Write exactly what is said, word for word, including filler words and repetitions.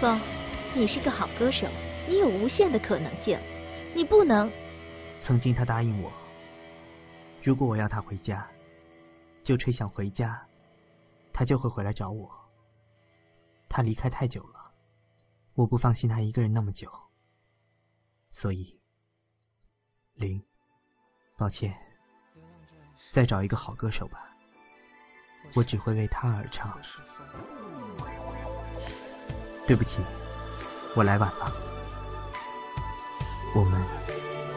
风，你是个好歌手，你有无限的可能性，你不能。 曾经他答应我，如果我要他回家，就吹响回家，他就会回来找我。他离开太久了，我不放心他一个人那么久，所以，林，抱歉，再找一个好歌手吧，我只会为他而唱。对不起，我来晚了，我们